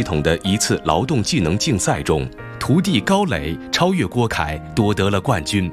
统的一次劳动技能竞赛中，徒弟高磊超越郭凯夺得了冠军。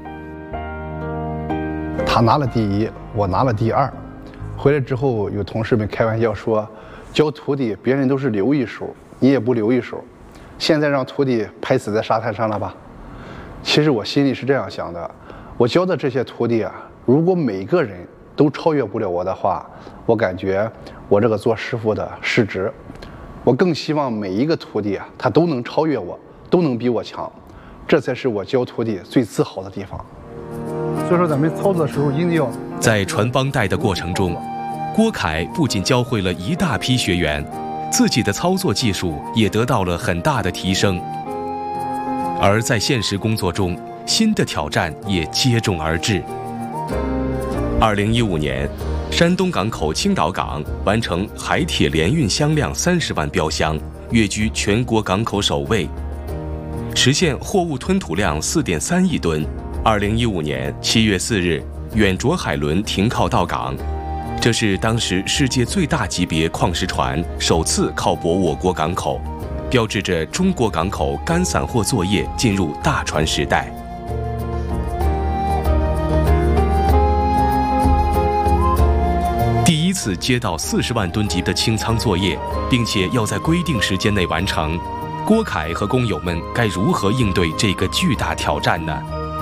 他拿了第1，我拿了第2。回来之后，有同事们开玩笑说，教徒弟别人都是留一手，你也不留一手，现在让徒弟拍死在沙滩上了吧？其实我心里是这样想的，我教的这些徒弟啊，如果每个人都超越不了我的话，我感觉我这个做师傅的失职。我更希望每一个徒弟啊，他都能超越我，都能比我强，这才是我教徒弟最自豪的地方。所以说，咱们操作的时候一定要在传帮带的过程中，郭凯不仅教会了一大批学员，自己的操作技术也得到了很大的提升。而在现实工作中，新的挑战也接踵而至。2015年，山东港口青岛港完成海铁联运箱量30万标箱，跃居全国港口首位，实现货物吞吐量4.3亿吨。2015年7月4日，远卓海轮停靠到港，这是当时世界最大级别矿石船首次靠泊我国港口，标志着中国港口干散货作业进入大船时代。第一次接到40万吨级的清仓作业，并且要在规定时间内完成，郭凯和工友们该如何应对这个巨大挑战呢？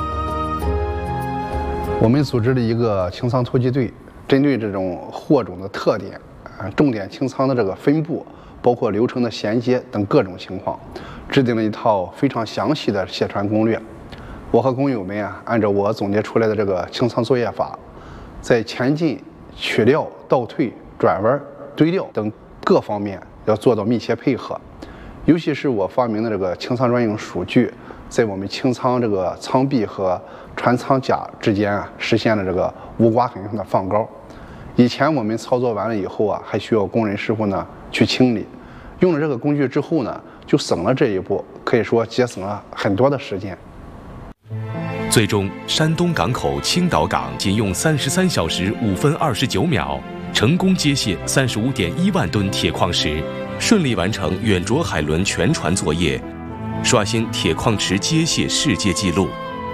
我们组织了一个清仓突击队，针对这种货种的特点、重点清仓的这个分布，包括流程的衔接等各种情况，制定了一套非常详细的卸船攻略。我和工友们啊，按照我总结出来的这个清仓作业法，在前进、取料、倒退、转弯、堆料等各方面要做到密切配合。尤其是我发明的这个清仓专用数据，在我们清仓这个舱壁和船舱甲之间啊，实现了这个无刮痕上的放高。以前我们操作完了以后啊，还需要工人师傅呢去清理。用了这个工具之后呢，就省了这一步，可以说节省了很多的时间。 最终，山东港口青岛港仅用33小时5分29秒，成功接卸35.1万吨铁矿石，顺利完成远卓海轮全船作业，刷新铁矿石接卸世界纪录。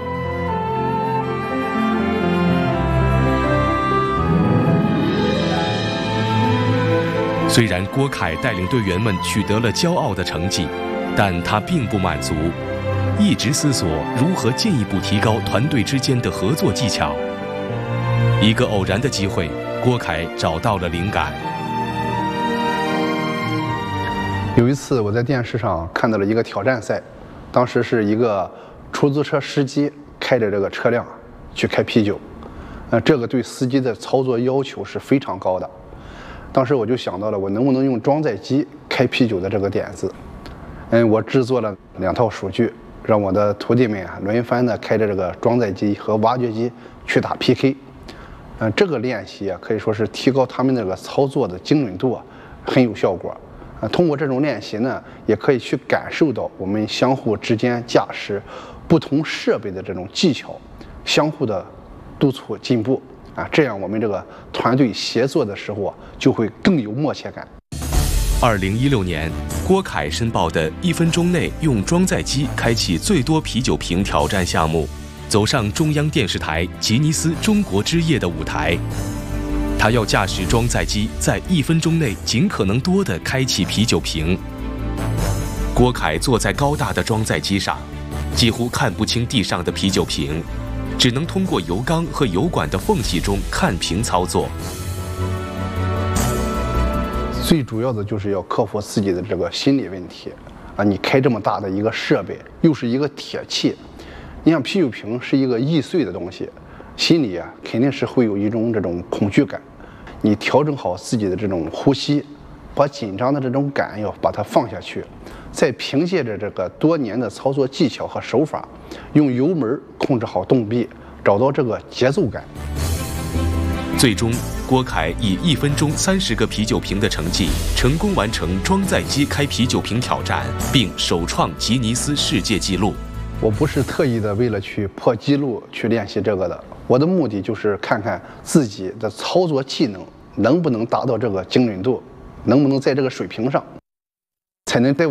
虽然郭凯带领队员们取得了骄傲的成绩，但他并不满足，一直思索如何进一步提高团队之间的合作技巧。一个偶然的机会，郭凯找到了灵感。 有一次我在电视上看到了一个挑战赛，当时是一个出租车司机开着这个车辆去开啤酒，这个对司机的操作要求是非常高的。当时我就想到了，我能不能用装载机开啤酒的这个点子。我制作了2套数据，让我的徒弟们轮番的开着这个装载机和挖掘机去打 PK。这个练习可以说是提高他们这个操作的精准度很有效果。通过这种练习呢，也可以去感受到我们相互之间驾驶不同设备的这种技巧，相互的督促进步。这样我们这个团队协作的时候就会更有默契感。 2016年，郭凯申报的1分钟内用装载机开启最多啤酒瓶挑战项目，走上中央电视台吉尼斯中国之夜的舞台。他要驾驶装载机在1分钟内尽可能多地开启啤酒瓶。郭凯坐在高大的装载机上，几乎看不清地上的啤酒瓶，只能通过油缸和油管的缝隙中看屏操作。 最主要的就是要克服自己的这个心理问题你开这么大的一个设备，又是一个铁器，你像啤酒瓶是一个易碎的东西，心里肯定是会有一种这种恐惧感。你调整好自己的这种呼吸，把紧张的这种感要把它放下去，再凭借着这个多年的操作技巧和手法，用油门控制好动臂，找到这个节奏感。 最终，郭凯以1分钟30个啤酒瓶的成绩，成功完成装载机开啤酒瓶挑战，并首创吉尼斯世界纪录。 我不是特意的为了去破纪录去练习这个的，我的目的就是看看自己的操作技能能不能达到这个精准度，能不能在这个水平上，才能在